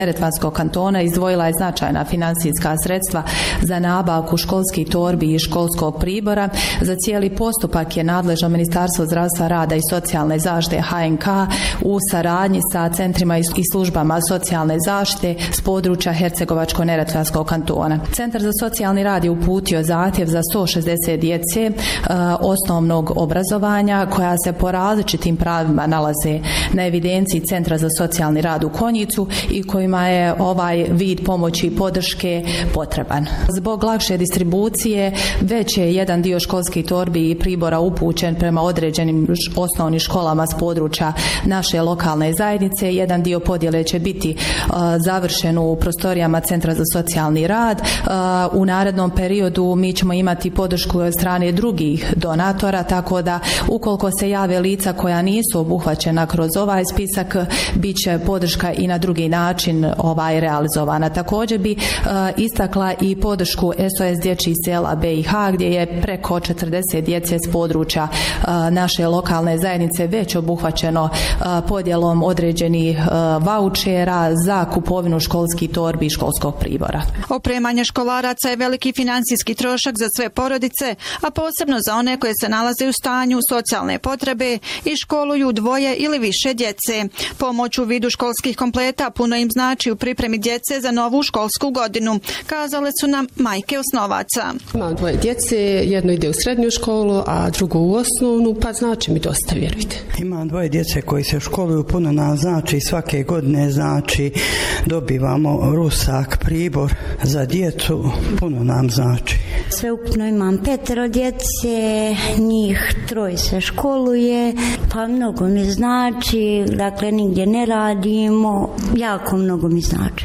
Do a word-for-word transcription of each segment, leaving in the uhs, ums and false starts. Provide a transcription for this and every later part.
Neretvanskog kantona izdvojila je značajna financijska sredstva za nabavku školskih torbi i školskog pribora. Za cijeli postupak je nadležno Ministarstvo zdravstva, rada i socijalne zaštite H N K u saradnji sa centrima i službama socijalne zaštite s područja Hercegovačko-neretvanskog kantona. Centar za socijalni rad je uputio zahtjev za sto šezdeset djece e, osnovnog obrazovanja koja se po različitim pravima nalaze na evidenciji Centra za socijalni rad u Konjicu i kojima je ovaj vid pomoći i podrške potreban. Zbog lakše distribucije već je jedan dio školskih torbi i pribora upućen prema određenim osnovnim školama s područja naše lokalne zajednice. Jedan dio podjele će biti uh, završen u prostorijama Centra za socijalni rad. Uh, u narednom periodu mi ćemo imati podršku od strane drugih donatora, tako da ukoliko se jave lica koja nisu obuhvaćena kroz ovaj spisak, bit će podrška i na drugi način ovaj realizovana. Također bi uh, istakla i podršku S O S dječjih sela B i H gdje je preko četrdeset djece s područja uh, naše lokalne zajednice već obuhvaćeno uh, podjelom određenih uh, vaučera za kupovinu školskih torbi i školskog pribora. Opremanje školaraca je veliki financijski trošak za sve porodice, a posebno za one koje se nalaze u stanju socijalne potrebe i školuju dvoje ili više djece. Pomoć u vidu školskih kompleta puno im znači u pripremi djece za novu školsku godinu, kazale su nam majke osnovaca. Imam dvoje djece, jedno ide u srednju školu, a drugo u osnovnu, pa znači mi dosta, vjerujte. Imam dvoje djece koji se školuju, puno nam znači, svake godine znači dobivamo rusak, pribor za djecu, puno nam znači. Sveukupno imam petero djece, njih troje se školuje, pa mnogo mi znači, dakle nigdje ne radimo, jako mnogo mi znači.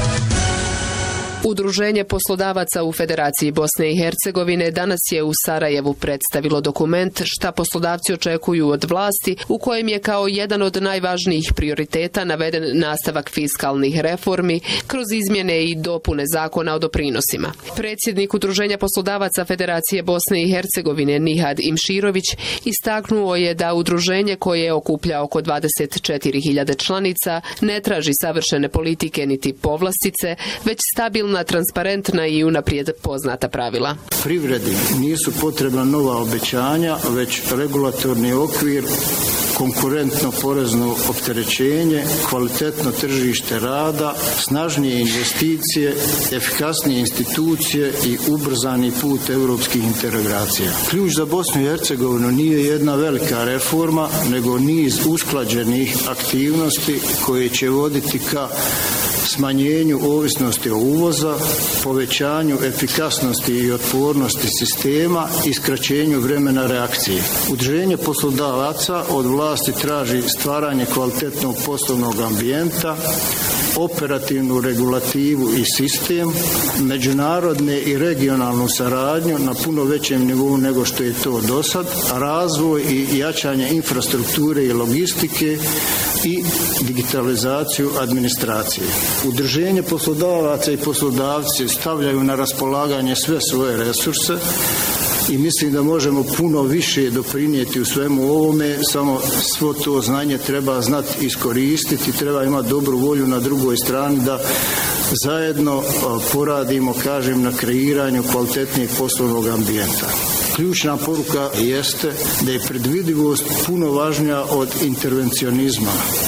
Udruženje poslodavaca u Federaciji Bosne i Hercegovine danas je u Sarajevu predstavilo dokument šta poslodavci očekuju od vlasti, u kojem je kao jedan od najvažnijih prioriteta naveden nastavak fiskalnih reformi kroz izmjene i dopune zakona o doprinosima. Predsjednik Udruženja poslodavaca Federacije Bosne i Hercegovine Nihad Imširović istaknuo je da udruženje koje okuplja oko dvadeset četiri hiljade članica ne traži savršene politike niti povlastice, već stabilne, transparentna i unaprijed poznata pravila. Privredi nisu potrebna nova obećanja, već regulatorni okvir, konkurentno porezno opterećenje, kvalitetno tržište rada, snažnije investicije, efikasnije institucije i ubrzani put europskih integracija. Ključ za Bosnu i Hercegovinu nije jedna velika reforma, nego niz usklađenih aktivnosti koje će voditi ka smanjenju ovisnosti o uvoza, povećanju efikasnosti i otpornosti sistema i skraćenju vremena reakcije. Udruženje poslodavaca od vlasti traži stvaranje kvalitetnog poslovnog ambijenta, operativnu regulativu i sistem, međunarodne i regionalnu saradnju na puno većem nivou nego što je to do sad, razvoj i jačanje infrastrukture i logistike i digitalizaciju administracije. Udruženje poslodavaca i poslodavci stavljaju na raspolaganje sve svoje resurse i mislim da možemo puno više doprinijeti u svemu ovome, samo svo to znanje treba znati iskoristiti, treba imati dobru volju na drugoj strani da zajedno poradimo, kažem, na kreiranju kvalitetnijeg poslovnog ambijenta. Ključna poruka jeste da je predvidivost puno važnija od intervencionizma.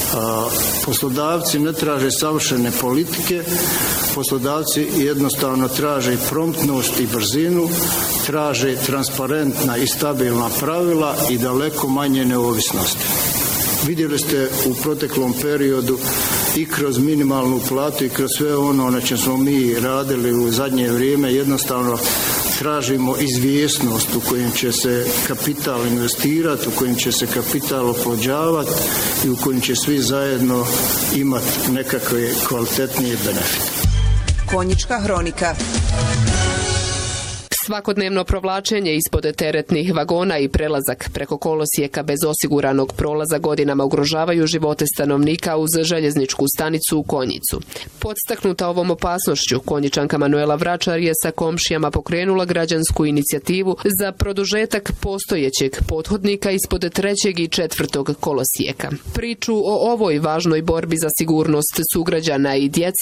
Poslodavci ne traže savršene politike, poslodavci jednostavno traže promptnost i brzinu, traže transparentna i stabilna pravila i daleko manje neovisnosti. Vidjeli ste u proteklom periodu i kroz minimalnu platu i kroz sve ono na čem smo mi radili u zadnje vrijeme, jednostavno tražimo izvjesnost u kojem će se kapital investirati, u kojem će se kapital oplođavati i u kojem će svi zajedno imati nekakve kvalitetnije benefite. Konjička hronika. Svakodnevno provlačenje ispod teretnih vagona i prelazak preko kolosijeka bez osiguranog prolaza godinama ugrožavaju živote stanovnika uz željezničku stanicu u Konjicu. Podstaknuta ovom opasnošću, Konjičanka Manuela Vračar je sa komšijama pokrenula građansku inicijativu za produžetak postojećeg pothodnika ispod trećeg i četvrtog kolosijeka. Priču o ovoj važnoj borbi za sigurnost sugrađana i djece